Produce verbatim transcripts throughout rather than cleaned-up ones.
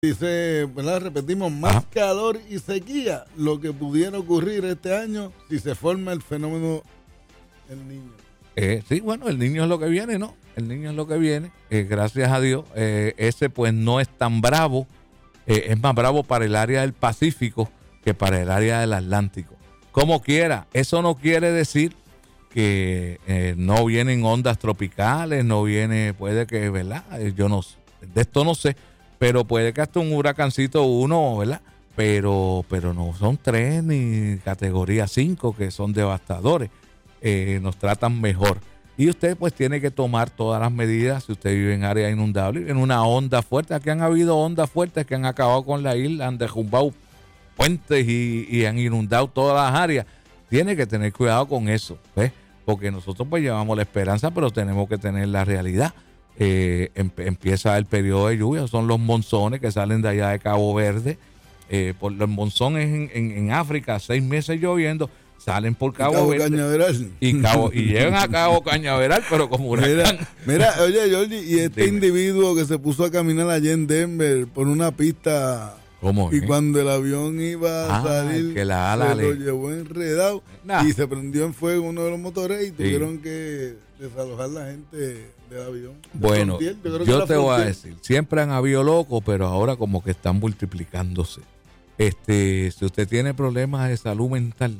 Dice, ¿verdad? Repetimos, más Ajá. calor y sequía, lo que pudiera ocurrir este año si se forma el fenómeno El Niño. Eh, sí, bueno, el niño es lo que viene, ¿no? El niño es lo que viene, eh, gracias a Dios. Eh, ese pues no es tan bravo, eh, es más bravo para el área del Pacífico que para el área del Atlántico. Como quiera, eso no quiere decir que eh, no vienen ondas tropicales, no viene, puede que, ¿verdad? Yo no sé, de esto no sé, pero puede que hasta un huracancito uno, ¿verdad? Pero, pero no son tres ni categoría cinco que son devastadores. Eh, nos tratan mejor. Y usted pues tiene que tomar todas las medidas si usted vive en área inundable, en una onda fuerte. Aquí han habido ondas fuertes que han acabado con la isla, han derrumbado puentes y, y han inundado todas las áreas. Tiene que tener cuidado con eso, ¿ves? Porque nosotros pues llevamos la esperanza, pero tenemos que tener la realidad. Eh, em, empieza el periodo de lluvia, son los monzones que salen de allá de Cabo Verde. Eh, por los monzones en, en, en África, seis meses lloviendo, salen por Cabo, Cabo Verde Cañaveral. y, Cabo, y llegan a Cabo Cañaveral, pero como huracán. Mira, mira, oye, Jordi, y este Dime. individuo que se puso a caminar allá en Denver por una pista. ¿Cómo Y es? cuando el avión iba a Ah, salir, que la ala se le- lo llevó enredado Nah. y se prendió en fuego uno de los motores y tuvieron que desalojar la gente del avión. Bueno, De Frontier, creo que yo era te voy a Frontier. decir, siempre han habido locos, pero ahora como que están multiplicándose. Este, si usted tiene problemas de salud mental,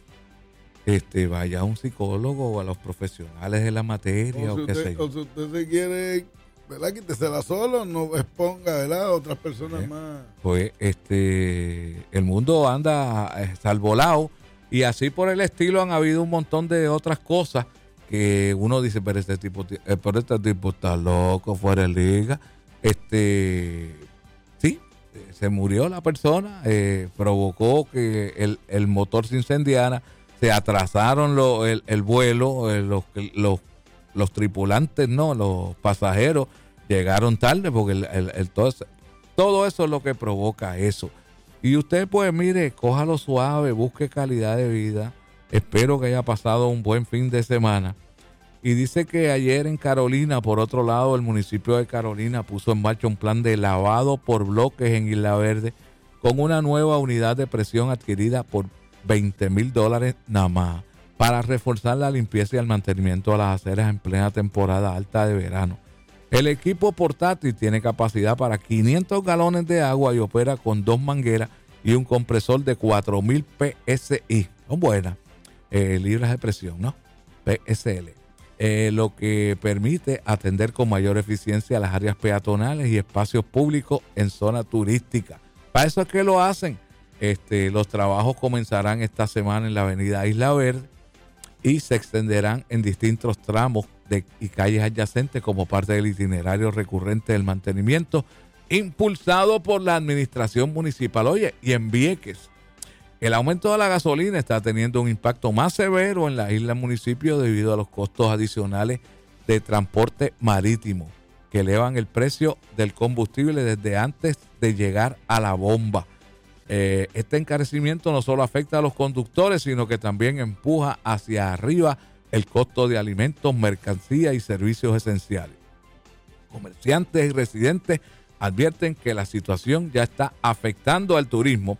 este, vaya a un psicólogo o a los profesionales de la materia o, O si, qué sé usted, yo. o si usted se quiere, ¿verdad? Quítesela solo, no exponga, ¿verdad? A otras personas ¿Eh? más. Pues este, el mundo anda eh, salvolado y así por el estilo han habido un montón de otras cosas que uno dice, pero este tipo, ti- eh, pero este tipo está loco, fuera de liga. Este, sí, eh, se murió la persona, eh, provocó que el, el motor se incendiara, se atrasaron lo- el, el vuelo, eh, los, los, los tripulantes, no, los pasajeros llegaron tarde porque el, el, el- todo, eso, todo eso es lo que provoca eso. Y usted pues mire, cójalo suave, busque calidad de vida. Espero que haya pasado un buen fin de semana. Y dice que ayer en Carolina, por otro lado, el municipio de Carolina puso en marcha un plan de lavado por bloques en Isla Verde con una nueva unidad de presión adquirida por veinte mil dólares nada más para reforzar la limpieza y el mantenimiento de las aceras en plena temporada alta de verano. El equipo portátil tiene capacidad para quinientos galones de agua y opera con dos mangueras y un compresor de cuatro mil P S I. Son buenas, eh, libras de presión, ¿no? P S L. Eh, lo que permite atender con mayor eficiencia las áreas peatonales y espacios públicos en zona turística. Para eso es que lo hacen. Este, los trabajos comenzarán esta semana en la avenida Isla Verde y se extenderán en distintos tramos de, y calles adyacentes como parte del itinerario recurrente del mantenimiento impulsado por la administración municipal. Oye, y en Vieques, el aumento de la gasolina está teniendo un impacto más severo en la isla municipio debido a los costos adicionales de transporte marítimo que elevan el precio del combustible desde antes de llegar a la bomba. Eh, este encarecimiento no solo afecta a los conductores, sino que también empuja hacia arriba el costo de alimentos, mercancías y servicios esenciales. Comerciantes y residentes advierten que la situación ya está afectando al turismo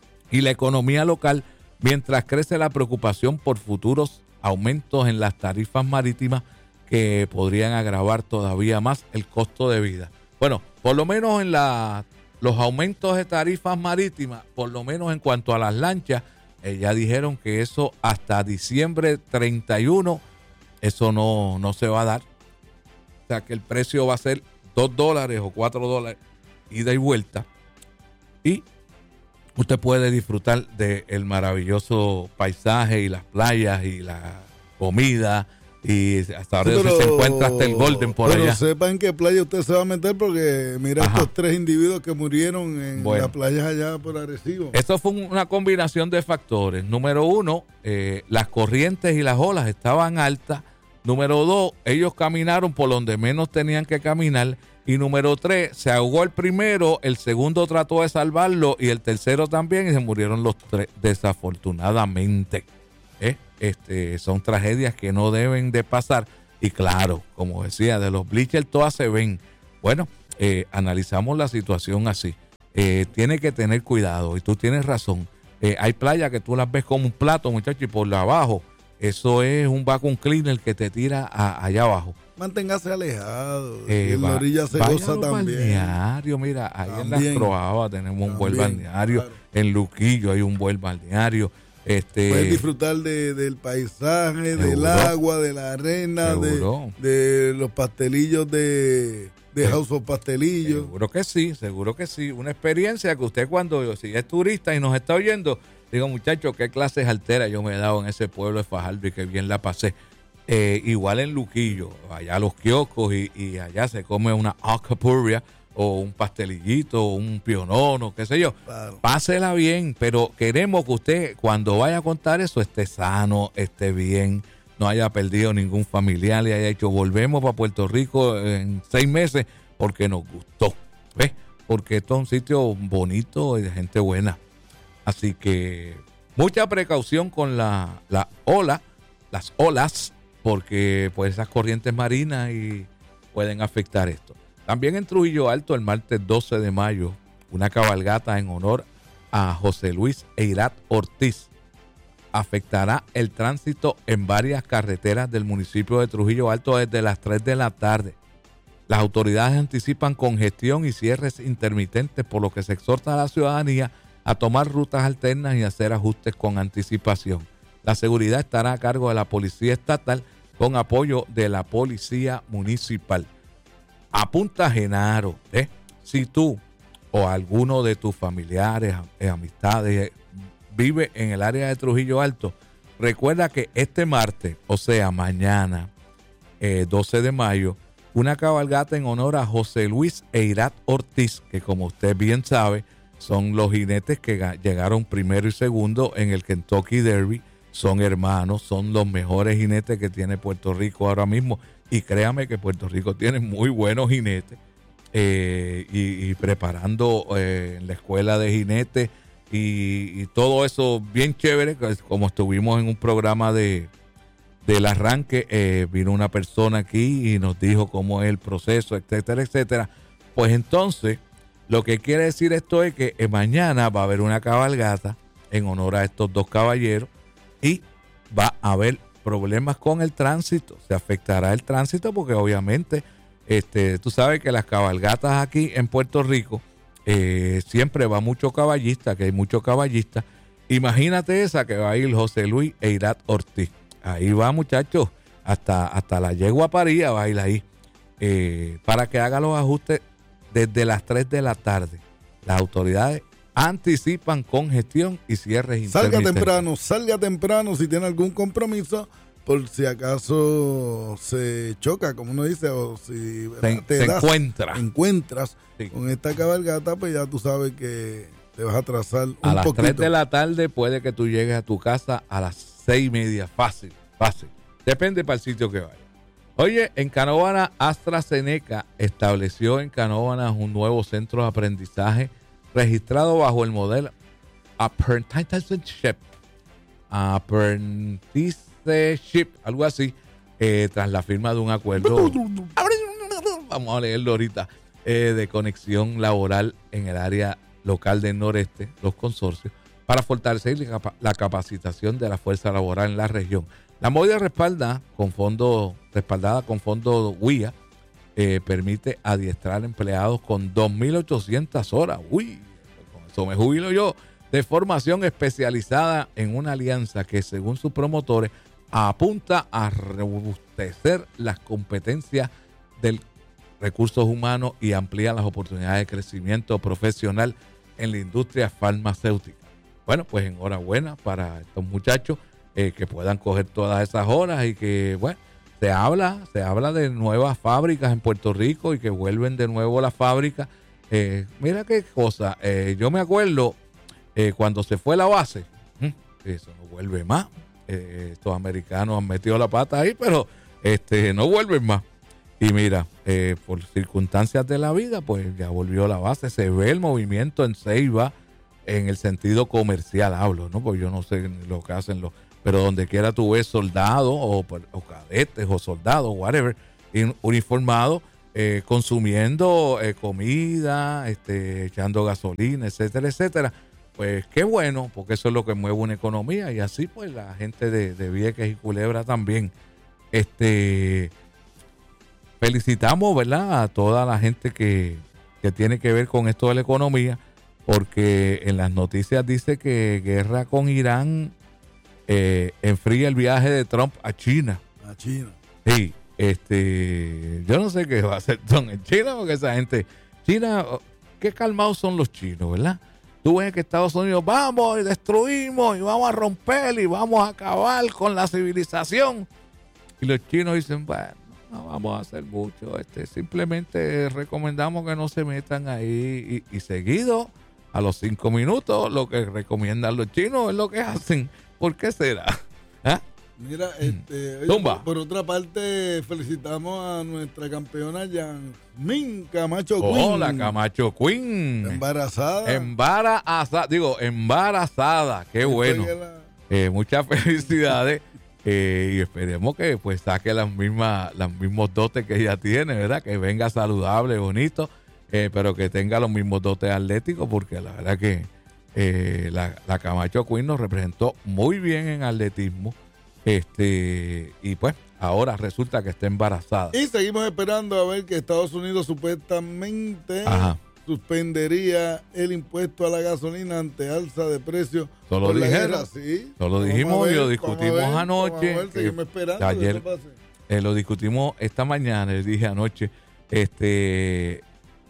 y la economía local, mientras crece la preocupación por futuros aumentos en las tarifas marítimas que podrían agravar todavía más el costo de vida. Bueno, por lo menos en la, los aumentos de tarifas marítimas, por lo menos en cuanto a las lanchas, eh, ya dijeron que eso hasta diciembre treinta y uno, eso no, no se va a dar. O sea que el precio va a ser dos dólares o cuatro dólares ida y vuelta. Y usted puede disfrutar del maravilloso paisaje y las playas y la comida. Y hasta ahora Sí, pero, se encuentra hasta el Golden por pero allá. Pero sepa en qué playa usted se va a meter porque mira Ajá. estos tres individuos que murieron en Bueno. las playas allá por Arecibo. Esto fue una combinación de factores. Número uno, eh, las corrientes y las olas estaban altas. Número dos, ellos caminaron por donde menos tenían que caminar. Y número tres, se ahogó el primero, el segundo trató de salvarlo y el tercero también y se murieron los tres desafortunadamente. ¿Eh? Este, son tragedias que no deben de pasar. Y claro, como decía, de los bleachers todas se ven. Bueno, eh, analizamos la situación así. eh, tiene que tener cuidado. Y tú tienes razón. Eh, hay playas que tú las ves como un plato, muchachos, y por abajo, eso es un vacuum cleaner que te tira a, allá abajo. Manténgase alejado. Eh, en va, la orilla se goza también. Balneario, mira, ahí también, en Las Croabas tenemos un también, buen balneario. Claro. En Luquillo hay un buen balneario. Este, Puedes disfrutar de, del paisaje, seguro, del agua, de la arena, de, de los pastelillos de, de sí. House of Pastelillos. Seguro que sí, seguro que sí. Una experiencia que usted cuando, si es turista y nos está oyendo, digo, muchachos, qué clases alteras yo me he dado en ese pueblo de Fajardo y qué bien la pasé. Eh, igual en Luquillo, allá los kioscos y, y allá se come una alcapurria o un pastelillito, o un pionono, qué sé yo. Claro. Pásela bien, pero queremos que usted cuando vaya a contar eso esté sano, esté bien, no haya perdido ningún familiar, le haya hecho volvemos para Puerto Rico en seis meses porque nos gustó, ¿ves? Porque esto es un sitio bonito y de gente buena. Así que mucha precaución con la, la ola, las olas, porque pues esas corrientes marinas y pueden afectar esto. También en Trujillo Alto, el martes doce de mayo, una cabalgata en honor a José Luis Eirat Ortiz afectará el tránsito en varias carreteras del municipio de Trujillo Alto desde las tres de la tarde. Las autoridades anticipan congestión y cierres intermitentes, por lo que se exhorta a la ciudadanía a tomar rutas alternas y hacer ajustes con anticipación. La seguridad estará a cargo de la Policía Estatal con apoyo de la Policía Municipal. Apunta Genaro, ¿eh? Si tú o alguno de tus familiares, eh, amistades, eh, vive en el área de Trujillo Alto, recuerda que este martes, o sea, mañana, eh, doce de mayo, una cabalgata en honor a José Luis Eirat Ortiz, que como usted bien sabe, son los jinetes que ga- llegaron primero y segundo en el Kentucky Derby, son hermanos, son los mejores jinetes que tiene Puerto Rico ahora mismo. Y créame que Puerto Rico tiene muy buenos jinetes eh, y, y preparando eh, en la escuela de jinetes y, y todo eso bien chévere, como estuvimos en un programa de del arranque, eh, vino una persona aquí y nos dijo cómo es el proceso, etcétera, etcétera. Pues entonces, lo que quiere decir esto es que eh, mañana va a haber una cabalgata en honor a estos dos caballeros y va a haber problemas con el tránsito, se afectará el tránsito porque obviamente este, tú sabes que las cabalgatas aquí en Puerto Rico eh, siempre va mucho caballista, que hay muchos caballistas. Imagínate esa que va a ir José Luis Eirat Ortiz. Ahí va, muchachos, hasta, hasta la yegua paría va a ir ahí eh, para que haga los ajustes desde las tres de la tarde. Las autoridades anticipan congestión y cierres intermitentes. Salga temprano, salga temprano si tiene algún compromiso, por si acaso se choca, como uno dice, o si se, te se das, encuentra. encuentras sí. con esta cabalgata, pues ya tú sabes que te vas a atrasar un a las poquito. tres de la tarde puede que tú llegues a tu casa a las seis y media, fácil, fácil. Depende para el sitio que vayas. Oye, en Canóvanas, AstraZeneca estableció en Canóvanas un nuevo centro de aprendizaje registrado bajo el modelo Apprenticeship, Apprenticeship, algo así, eh, tras la firma de un acuerdo, vamos a leerlo ahorita, eh, de conexión laboral en el área local del noreste, los consorcios, para fortalecer la capacitación de la fuerza laboral en la región. La movida respalda con fondo, respaldada con fondos W I A, eh, permite adiestrar empleados con dos mil ochocientas horas. Uy, con eso me jubilo yo. De formación especializada en una alianza que, según sus promotores, apunta a robustecer las competencias del recursos humanos y amplía las oportunidades de crecimiento profesional en la industria farmacéutica. Bueno, pues enhorabuena para estos muchachos eh, que puedan coger todas esas horas y que, bueno, se habla, se habla de nuevas fábricas en Puerto Rico y que vuelven de nuevo las fábricas. Eh, mira qué cosa, eh, yo me acuerdo eh, cuando se fue la base, eso no vuelve más. Eh, estos americanos han metido la pata ahí, pero este no vuelven más. Y mira, eh, por circunstancias de la vida, pues ya volvió la base. Se ve el movimiento en Ceiba en el sentido comercial, hablo, ¿no? Pues yo no sé lo que hacen los... Pero donde quiera tú ves soldados o, o cadetes o soldados, whatever, uniformados, eh, consumiendo eh, comida, este, echando gasolina, etcétera, etcétera. Pues qué bueno, porque eso es lo que mueve una economía y así pues la gente de, de Vieques y Culebra también. Este, felicitamos, ¿verdad?, a toda la gente que, que tiene que ver con esto de la economía, porque en las noticias dice que guerra con Irán eh, enfría el viaje de Trump a China. A China. Sí, este, yo no sé qué va a hacer Trump en China, porque esa gente, China, qué calmados son los chinos, ¿verdad? Tú ves que Estados Unidos, vamos y destruimos y vamos a romper y vamos a acabar con la civilización. Y los chinos dicen, bueno, no vamos a hacer mucho, este, simplemente recomendamos que no se metan ahí y, y seguido, a los cinco minutos, lo que recomiendan los chinos es lo que hacen. ¿Por qué será? ¿Ah? Mira, este, oye, Tumba. Por, por otra parte, felicitamos a nuestra campeona Yasmín Camacho Queen. Hola, Camacho Queen. Embarazada. Embarazada, digo, embarazada. Qué bueno. La... Eh, muchas felicidades. Eh, y esperemos que pues saque las mismas, los mismos dotes que ella tiene, ¿verdad? Que venga saludable, bonito, eh, pero que tenga los mismos dotes atléticos, porque la verdad que eh, la, la Camacho Queen nos representó muy bien en atletismo. Este, y pues ahora resulta que está embarazada. Y seguimos esperando a ver que Estados Unidos supuestamente Ajá. suspendería el impuesto a la gasolina ante alza de precios. Solo dijeron, sí. solo dijimos y lo discutimos ver, anoche. Ver, seguimos esperando ayer que eh, lo discutimos esta mañana, les dije anoche, este,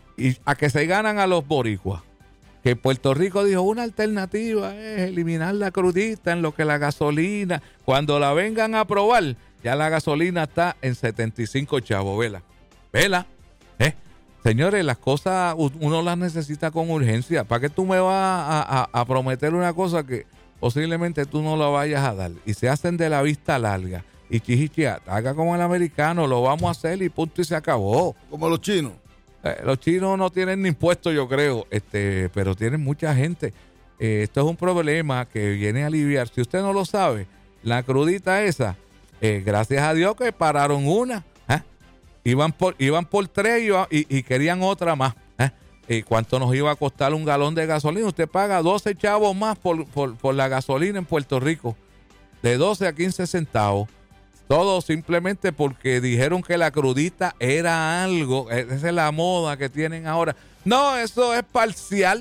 y a que se ganan a los boricuas. Que Puerto Rico dijo, una alternativa es eliminar la crudita en lo que la gasolina, cuando la vengan a aprobar, ya la gasolina está en setenta y cinco chavos, vela, vela, ¿eh? Señores, las cosas uno las necesita con urgencia. ¿Para qué tú me vas a, a, a prometer una cosa que posiblemente tú no la vayas a dar? Y se hacen de la vista larga y chichichia, haga como el americano, lo vamos a hacer y punto y se acabó. Como los chinos. Eh, los chinos no tienen ni impuestos, yo creo, este, pero tienen mucha gente. Eh, esto es un problema que viene a aliviar. Si usted no lo sabe, la crudita esa, eh, gracias a Dios que pararon una. ¿eh? Iban por iban por tres y, y, y querían otra más. ¿eh? ¿Y cuánto nos iba a costar un galón de gasolina? Usted paga doce chavos más por, por, por la gasolina en Puerto Rico, de doce a quince centavos. Todo simplemente porque dijeron que la crudita era algo, esa es la moda que tienen ahora. No, eso es parcial,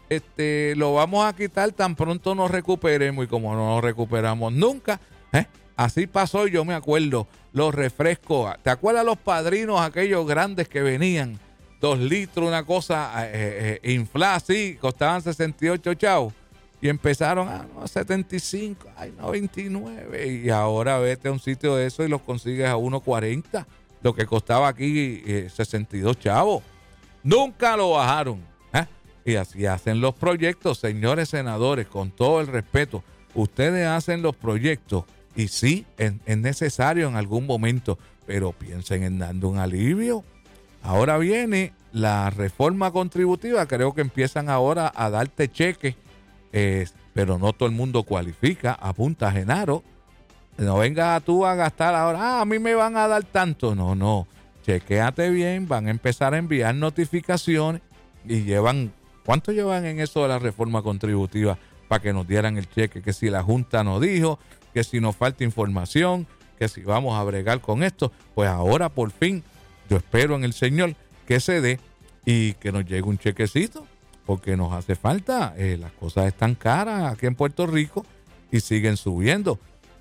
este, lo vamos a quitar tan pronto nos recuperemos, y como no nos recuperamos nunca, ¿eh? Así pasó y yo me acuerdo, los refrescos, ¿te acuerdas los padrinos aquellos grandes que venían? Dos litros, una cosa eh, eh, inflada así, costaban sesenta y ocho chavos. Y empezaron a no, setenta y cinco, ay no, veintinueve. Y ahora vete a un sitio de eso y los consigues a uno cuarenta. Lo que costaba aquí eh, sesenta y dos chavos. Nunca lo bajaron. ¿eh? Y así hacen los proyectos, señores senadores, con todo el respeto. Ustedes hacen los proyectos y sí, es, es necesario en algún momento, pero piensen en dando un alivio. Ahora viene la reforma contributiva. Creo que empiezan ahora a darte cheques. Eh, pero no todo el mundo cualifica. Apunta, Genaro, no vengas tú a gastar ahora, ah, a mí me van a dar tanto. No, no, chequéate bien, van a empezar a enviar notificaciones y llevan, ¿cuánto llevan en eso de la reforma contributiva para que nos dieran el cheque? Que si la Junta nos dijo, que si nos falta información, que si vamos a bregar con esto. Pues ahora por fin yo espero en el Señor que se dé y que nos llegue un chequecito, porque nos hace falta. Eh, las cosas están caras aquí en Puerto Rico y siguen subiendo.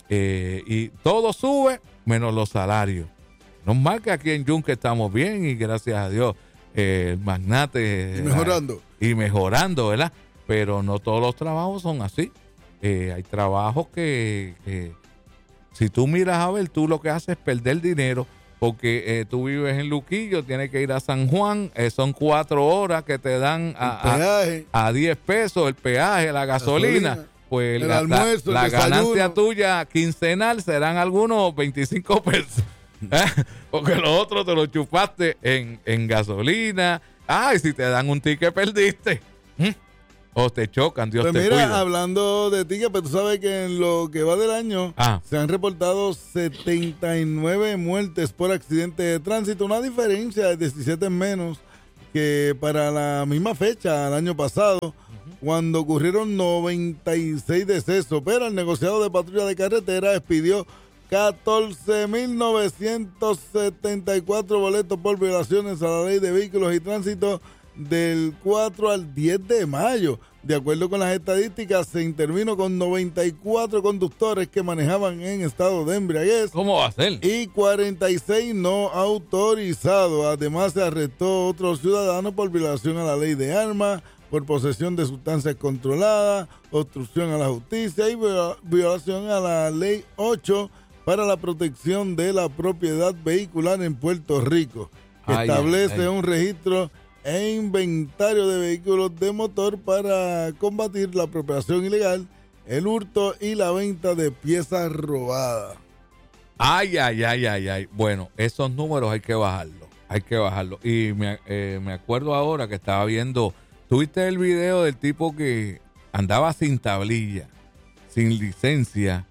Eh, y todo sube menos los salarios. No es mal que aquí en Yunque estamos bien y gracias a Dios eh, el magnate. Y mejorando. Eh, y mejorando, ¿verdad? Pero no todos los trabajos son así. Eh, hay trabajos que, que si tú miras a ver, tú lo que haces es perder dinero. Porque eh, tú vives en Luquillo, tienes que ir a San Juan, eh, son cuatro horas que te dan a, a, a diez pesos el peaje, la gasolina. gasolina. Pues el la, almuerzo, la, el la ganancia tuya quincenal serán algunos veinticinco pesos. ¿eh? Porque lo otro te lo chupaste en, en gasolina. Ay, si te dan un ticket, perdiste. ¿Mm? O te chocan, Dios pues te mira, cuida. Hablando de tickets, pues tú sabes que en lo que va del año ah. se han reportado setenta y nueve muertes por accidente de tránsito, una diferencia de diecisiete menos que para la misma fecha el año pasado, uh-huh. cuando ocurrieron noventa y seis decesos, pero el negociado de patrulla de carretera expidió catorce mil novecientos setenta y cuatro boletos por violaciones a la ley de vehículos y tránsito del cuatro al diez de mayo. De acuerdo con las estadísticas, se intervino con noventa y cuatro conductores que manejaban en estado de embriaguez. ¿Cómo va a ser? Y cuarenta y seis no autorizados. Además, se arrestó otro ciudadano por violación a la ley de armas, por posesión de sustancias controladas, obstrucción a la justicia y violación a la ley ocho para la protección de la propiedad vehicular en Puerto Rico, que ay, establece ay, ay. un registro e inventario de vehículos de motor para combatir la apropiación ilegal, el hurto y la venta de piezas robadas. Ay, ay, ay, ay, ay. Bueno, esos números hay que bajarlos, hay que bajarlos. Y me, eh, me acuerdo ahora que estaba viendo, ¿tuviste el video del tipo que andaba sin tablilla, sin licencia?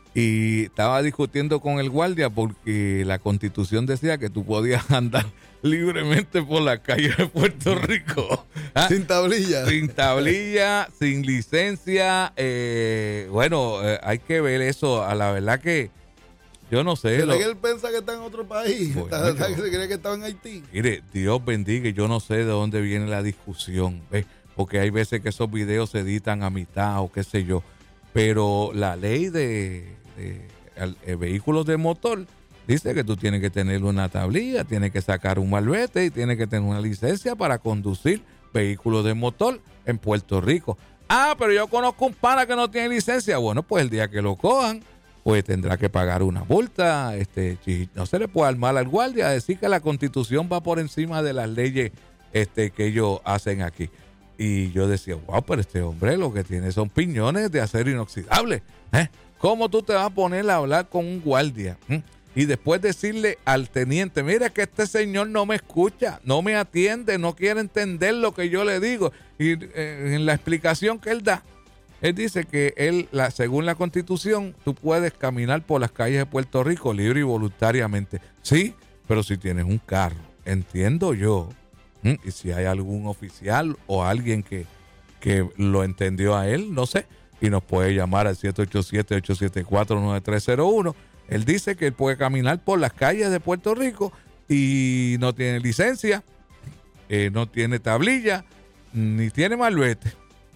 Y estaba discutiendo con el guardia porque la Constitución decía que tú podías andar libremente por la calle de Puerto Rico. ¿Ah? Sin tablilla. Sin tablilla, sin licencia. Eh, bueno, eh, hay que ver eso. A la verdad que yo no sé. ¿Será lo... que él piensa que está en otro país? Bueno, ¿Está, yo, ¿Se cree que estaba en Haití? Mire, Dios bendiga. Yo no sé de dónde viene la discusión. ¿Ves? Porque hay veces que esos videos se editan a mitad o qué sé yo. Pero la ley de, de, de, de vehículos de motor dice que tú tienes que tener una tablilla, tienes que sacar un malvete y tienes que tener una licencia para conducir vehículos de motor en Puerto Rico. Ah, pero yo conozco un pana que no tiene licencia. Bueno, pues el día que lo cojan, pues tendrá que pagar una multa. Este, no se le puede armar al guardia a decir que la Constitución va por encima de las leyes este, que ellos hacen aquí. Y yo decía, wow, pero este hombre lo que tiene son piñones de acero inoxidable. ¿Eh? ¿Cómo tú te vas a poner a hablar con un guardia? ¿Eh? Y después decirle al teniente, mira que este señor no me escucha, no me atiende, no quiere entender lo que yo le digo. Y eh, en la explicación que él da, él dice que él, la, según la Constitución, tú puedes caminar por las calles de Puerto Rico libre y voluntariamente. Sí, pero si tienes un carro, entiendo yo. ¿Mm? Y si hay algún oficial o alguien que, que lo entendió a él, no sé, y nos puede llamar al siete ocho siete, ocho siete cuatro, nueve tres cero uno. Él dice que él puede caminar por las calles de Puerto Rico y no tiene licencia, eh, no tiene tablilla, ni tiene malvete.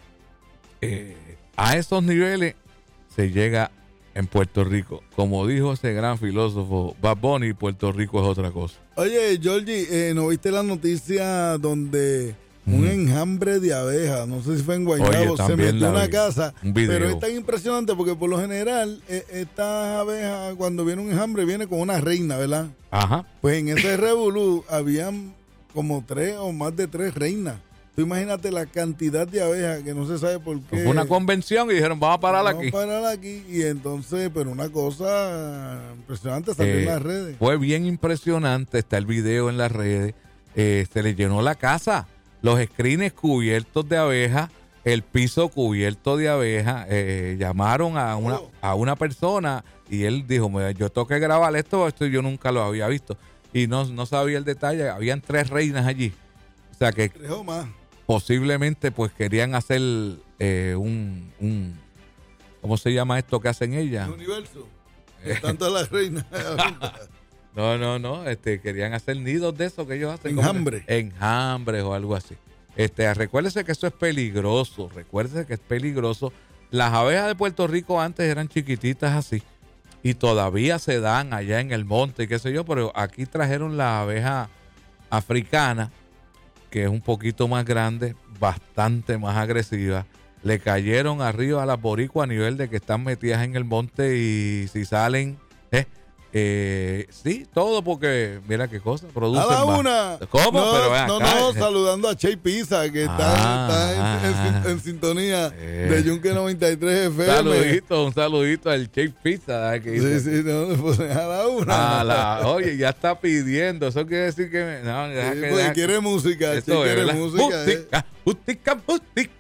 Eh, a esos niveles se llega en Puerto Rico. Como dijo ese gran filósofo Bad Bunny, Puerto Rico es otra cosa. Oye, Georgie, eh, ¿no viste la noticia donde mm. un enjambre de abejas, no sé si fue en Guaynabo, se metió en una casa? Pero es tan impresionante porque por lo general eh, estas abejas, cuando viene un enjambre, viene con una reina, ¿verdad? Ajá. Pues en ese revolú habían como tres o más de tres reinas. Tú imagínate la cantidad de abejas que no se sabe por qué. Fue una convención y dijeron, vamos a parar aquí. Vamos a parar aquí. Y entonces, pero una cosa impresionante salió eh, en las redes. Fue bien impresionante, está el video en las redes. Eh, se le llenó la casa. Los screens cubiertos de abejas, el piso cubierto de abejas. Eh, llamaron a una, oh. a una persona y él dijo, yo tengo que grabar esto, esto yo nunca lo había visto. Y no, no sabía el detalle, habían tres reinas allí. O sea que más. posiblemente pues querían hacer eh, un, un, ¿cómo se llama esto que hacen ellas? Un universo. Tanto las reinas. no, no, no. Este, querían hacer nidos de eso que ellos hacen. Enjambre. Enjambres o algo así. Este, recuérdese que eso es peligroso. Recuérdese que es peligroso. Las abejas de Puerto Rico antes eran chiquititas así. Y todavía se dan allá en el monte y qué sé yo. Pero aquí trajeron la abeja africana, que es un poquito más grande, bastante más agresiva. Le cayeron arriba a las boricuas a nivel de que están metidas en el monte y si salen, eh, eh, sí, todo porque, mira qué cosa, producen a la más. una. ¿Cómo? No, Pero ven no, acá, no, eh. saludando a Che Pizza, que está, ah, está en, en, en sintonía eh. de Yunque noventa y tres F M. Un saludito, un saludito al Che Pizza. Que sí, sí, no, pues a la una. A la, oye, ya está pidiendo, eso quiere decir que... No, sí, que pues quiere música, Che quiere es, música. Música, eh. música, música.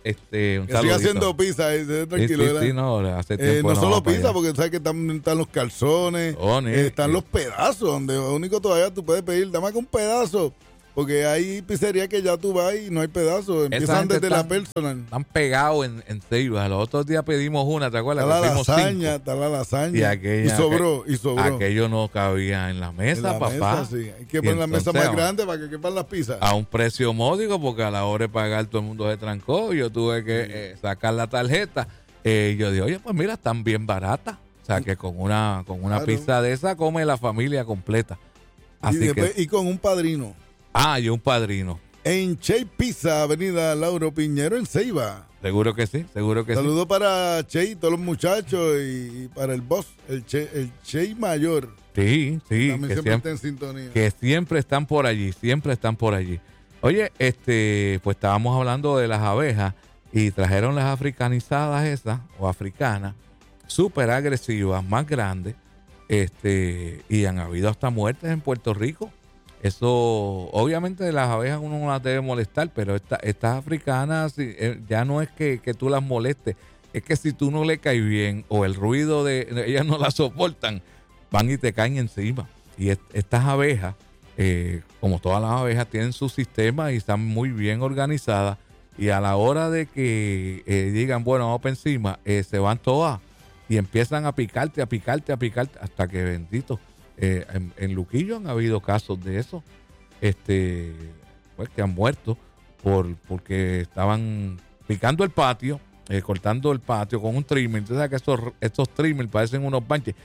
Este, un que siga haciendo pizza, eh, tranquilo. Sí, sí, sí, no, hace tiempo eh, no no solo pizza, porque sabes que están, están los calzones, oh, eh, están sí. los pedazos, donde lo único todavía tú puedes pedir, dame que un pedazo. Porque hay pizzerías que ya tú vas y no hay pedazos. Empiezan desde la personal. Están pegados en, en Ceiba. Los otros días pedimos una, ¿te acuerdas? Está la Pedimos lasaña, cinco. está la lasaña. Y, aquella, y sobró, y sobró. Aquello no cabía en la mesa, en la papá. Mesa, sí. Hay que poner la mesa más grande para que quepan las pizzas. A un precio módico, porque a la hora de pagar todo el mundo se trancó. Yo tuve que eh, sacar la tarjeta. Eh, yo dije, oye, pues mira, están bien baratas. O sea, que con una, con una claro. pizza de esa come la familia completa. Así y, después, que, y con un padrino. Ah, y un padrino. En Che Pizza, avenida Lauro Piñero, en Ceiba. Seguro que sí, seguro que Saludo sí. Saludos para Che y todos los muchachos y para el boss, el Che, el Che mayor. Sí, sí. También que siempre siempre, está en sintonía. Que siempre están por allí, siempre están por allí. Oye, este, pues estábamos hablando de las abejas y trajeron las africanizadas esas, o africanas, súper agresivas, más grandes, este, y han habido hasta muertes en Puerto Rico. Eso, obviamente las abejas uno no las debe molestar, pero esta, estas africanas ya no es que, que tú las molestes, es que si tú no le caes bien o el ruido de ellas no la soportan, van y te caen encima. Y est, estas abejas, eh, como todas las abejas, tienen su sistema y están muy bien organizadas. Y a la hora de que eh, digan, bueno, vamos para encima, eh, se van todas y empiezan a picarte, a picarte, a picarte, hasta que bendito. Eh, en, en Luquillo han habido casos de eso, este, pues que han muerto por porque estaban picando el patio, eh, cortando el patio con un trimmer. Entonces, sabes que estos, estos trimmers parecen unos banches.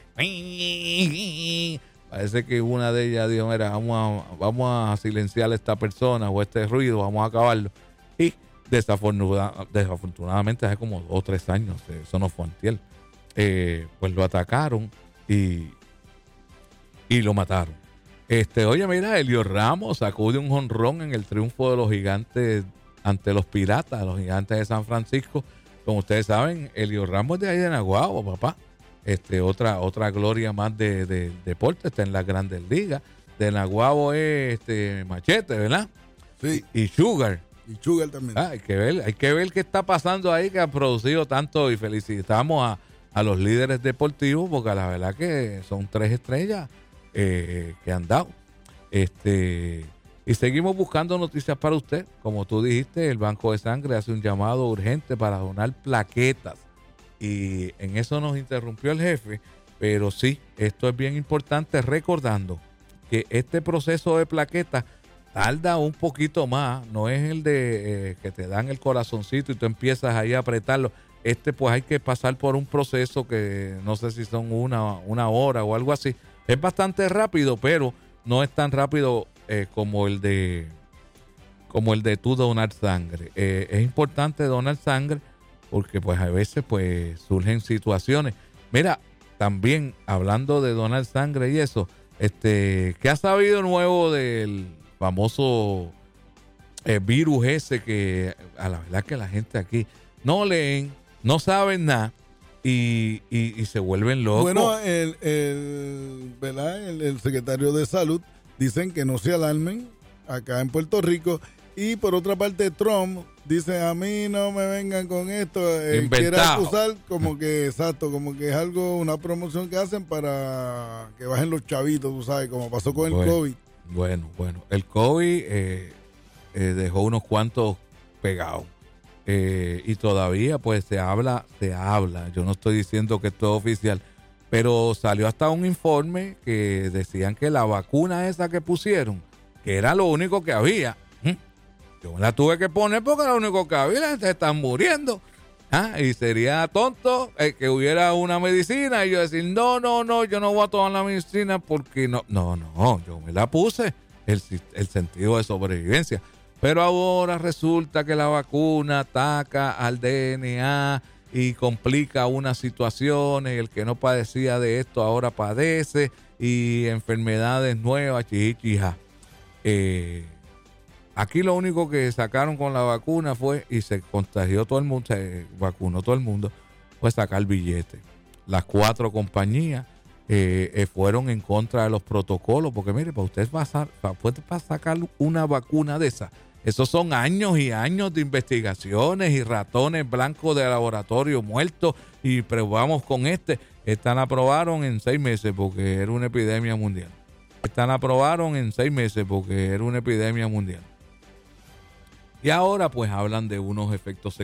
Parece que una de ellas dijo, mira, vamos a, vamos a silenciar a esta persona o este ruido, vamos a acabarlo. Y desafortunada, desafortunadamente hace como dos o tres años, eso no fue antier, eh, pues lo atacaron y Y lo mataron. Este, oye, mira, Elio Ramos sacó de un jonrón en el triunfo de los Gigantes ante los Piratas, los Gigantes de San Francisco. Como ustedes saben, Elio Ramos es de ahí de Naguabo, papá. Este, otra, otra gloria más de, de, de deporte, está en las Grandes Ligas. De Naguabo es este, Machete, ¿verdad? Sí. Y, y Sugar. Y Sugar también. Ah, hay que ver, hay que ver qué está pasando ahí, que ha producido tanto, y felicitamos a, a los líderes deportivos, porque la verdad que son tres estrellas. Eh, que han dado. Este, y seguimos buscando noticias para usted. Como tú dijiste, el Banco de Sangre hace un llamado urgente para donar plaquetas. Y en eso nos interrumpió el jefe. Pero sí, esto es bien importante, recordando que este proceso de plaquetas tarda un poquito más. No es el de eh, que te dan el corazoncito y tú empiezas ahí a apretarlo. Este pues hay que pasar por un proceso que no sé si son una, una hora o algo así. Es bastante rápido, pero no es tan rápido eh, como el de como el de tú donar sangre. Eh, es importante donar sangre porque pues a veces pues surgen situaciones. Mira, también hablando de donar sangre y eso, este, ¿qué ha sabido nuevo del famoso eh, virus ese que a la verdad que la gente aquí no leen, no saben nada? Y, y, y se vuelven locos. Bueno, el, el, ¿verdad? El, el secretario de Salud dicen que no se alarmen acá en Puerto Rico. Y por otra parte, Trump dice, a mí no me vengan con esto. Eh, quiere acusar como que, exacto, como que es algo, una promoción que hacen para que bajen los chavitos, tú sabes, como pasó con bueno, el COVID. Bueno, bueno. El COVID eh, eh, dejó unos cuantos pegados. Eh, y todavía pues se habla, se habla, yo no estoy diciendo que esto es oficial, pero salió hasta un informe que decían que la vacuna esa que pusieron, que era lo único que había, ¿eh? Yo me la tuve que poner porque era lo único que había, la gente se están muriendo, ¿ah? Y sería tonto eh, que hubiera una medicina y yo decir, no, no, no, yo no voy a tomar la medicina porque no, no, no, yo me la puse, el, el sentido de sobrevivencia. Pero ahora resulta que la vacuna ataca al D N A y complica unas situaciones. El que no padecía de esto ahora padece y enfermedades nuevas, chichija. Eh, aquí lo único que sacaron con la vacuna fue, y se contagió todo el mundo, se vacunó todo el mundo, fue sacar billetes. Las cuatro compañías eh, eh, fueron en contra de los protocolos, porque mire, para usted pasar, para, para sacar una vacuna de esa, Esos son años y años de investigaciones y ratones blancos de laboratorio muertos y probamos con este. Esta la aprobaron en seis meses porque era una epidemia mundial. Esta la aprobaron en seis meses porque era una epidemia mundial. Y ahora pues hablan de unos efectos secundarios